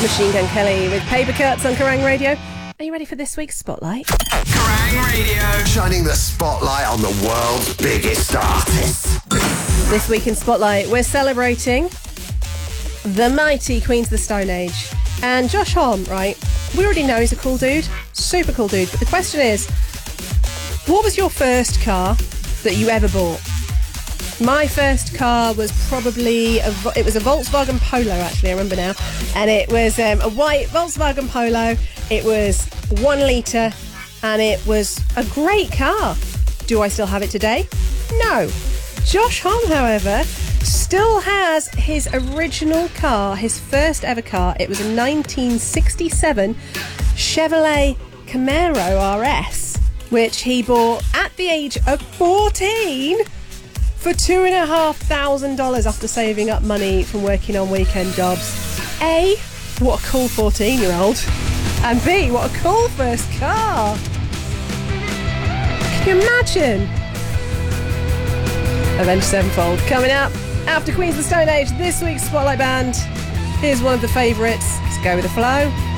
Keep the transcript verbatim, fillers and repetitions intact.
Machine Gun Kelly with Paper Cuts on Kerrang Radio. Are you ready for this week's Spotlight? Kerrang Radio. Shining the spotlight on the world's biggest artists. This week in Spotlight, we're celebrating the mighty Queens of the Stone Age. And Josh Homme, right, we already know he's a cool dude, super cool dude, but the question is, what was your first car that you ever bought? My first car was probably, a, it was a Volkswagen Polo, actually, I remember now. And it was um, a white Volkswagen Polo. It was one litre and it was a great car. Do I still have it today? No. Josh Homme, however, still has his original car, his first ever car. It was a nineteen sixty-seven Chevrolet Camaro R S, which he bought at the age of fourteen for two and a half thousand dollars after saving up money from working on weekend jobs. A, what a cool fourteen year old, and B, what a cool first car. Can you imagine? Avenged Sevenfold coming up after Queens of the Stone Age. This week's Spotlight Band. Here's one of the favourites. Let's go with the flow.